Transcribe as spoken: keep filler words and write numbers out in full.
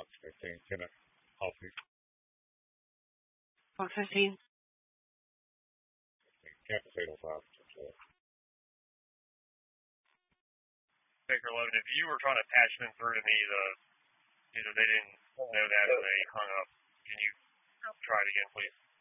box fifteen. Can I help you? Box fifteen. Campus eight oh five. Baker Logan, if you were trying to patch them through to me, the either they didn't know that or they hung up. Can you try it again, please?